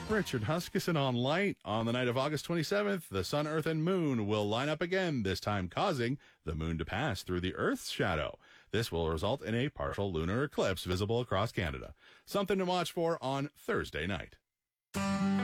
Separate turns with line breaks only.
Richard Huskisson on Light. On the night of August 27th, the sun, earth, and moon will line up again, this time causing the moon to pass through the Earth's shadow. This will result in a partial lunar eclipse visible across Canada. Something to watch for on Thursday night.